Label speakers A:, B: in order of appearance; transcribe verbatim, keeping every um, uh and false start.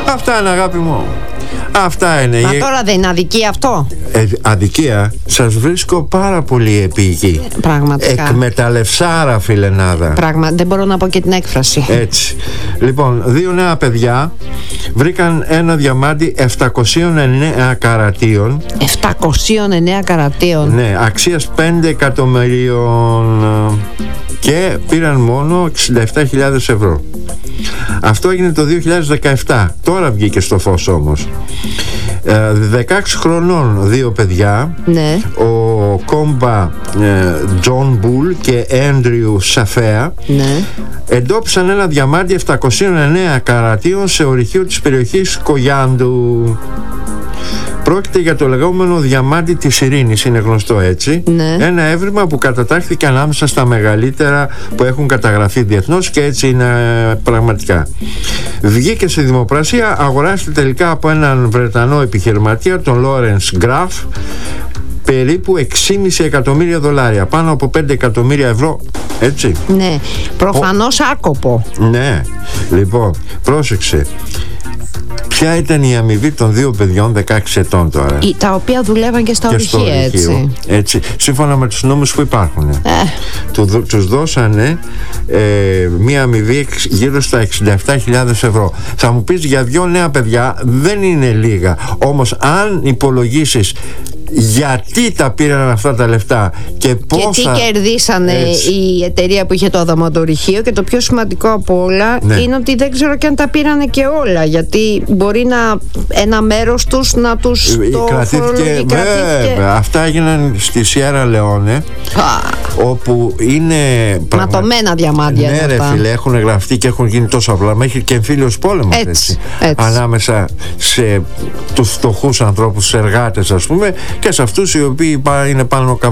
A: Αυτά είναι, αγάπη μου. Αυτά είναι.
B: Μα τώρα δεν είναι αδικία αυτό?
A: Ε, αδικία, σας βρίσκω πάρα πολύ επίκη.
B: Πραγματικά.
A: Εκμεταλλευσάρα, φιλενάδα.
B: Πράγμα, δεν μπορώ να πω και την έκφραση.
A: Έτσι. Λοιπόν, δύο νέα παιδιά βρήκαν ένα διαμάντι επτακόσια εννέα καρατίων.
B: επτακόσια εννέα καρατίων.
A: Ναι, αξίας πέντε εκατομμυρίων, και πήραν μόνο εξήντα επτά χιλιάδες ευρώ. Αυτό έγινε το δύο χιλιάδες δεκαεπτά. Τώρα βγήκε στο φως όμως. ε, δεκαέξι χρονών δύο παιδιά,
B: Ναι.
A: ο Κόμπα Τζον Μπουλ και Έντριου Σαφέα,
B: Ναι.
A: εντόπισαν ένα διαμάντι επτακόσια εννέα καρατίων σε ορυχείο της περιοχής Κογιάντου. Πρόκειται για το λεγόμενο διαμάντι της ειρήνης, είναι γνωστό έτσι.
B: Ναι.
A: Ένα έβριμα που κατατάχθηκε ανάμεσα στα μεγαλύτερα που έχουν καταγραφεί διεθνώς, και έτσι είναι πραγματικά. Βγήκε σε δημοπρασία, αγοράστηκε τελικά από έναν Βρετανό επιχειρηματία, τον Λόρενς Γκραφ, περίπου έξι κόμμα πέντε εκατομμύρια δολάρια, πάνω από πέντε εκατομμύρια ευρώ, έτσι.
B: Ναι. Προφανώς ο... άκοπο.
A: Ναι. Λοιπόν, πρόσεξε. Ποια ήταν η αμοιβή των δύο παιδιών δεκαέξι ετών τώρα?
B: Οι, τα οποία δουλεύαν και στα
A: Και στο
B: ορυχεία,
A: ορυχείο,
B: έτσι.
A: έτσι. Σύμφωνα με τους νόμους που υπάρχουν.
B: Ε.
A: Του, τους δώσανε ε, μία αμοιβή γύρω στα εξήντα επτά χιλιάδες ευρώ. Θα μου πεις, για δυο νέα παιδιά δεν είναι λίγα. Όμως αν υπολογίσεις γιατί τα πήραν αυτά τα λεφτά και πόσα...
B: Και τι κερδίσανε
A: έτσι.
B: η εταιρεία που είχε το αδαματορυχείο, και το πιο σημαντικό από όλα,
A: ναι.
B: είναι ότι δεν ξέρω και αν τα πήρανε και όλα, γιατί μπορεί να ένα μέρος τους να τους το
A: κρατήθηκε, βέβαια. Αυτά έγιναν στη Σιέρα Λεόνε, όπου είναι
B: ματωμένα διαμάντια.
A: Ναι ρε φίλε, έχουν γραφτεί και έχουν γίνει τόσο απλά. Μέχρι και εμφύλιος πόλεμος,
B: έτσι,
A: έτσι,
B: έτσι.
A: ανάμεσα σε τους φτωχούς ανθρώπους, τους εργάτες ας πούμε, και σε αυτούς οι οποίοι είναι πάνω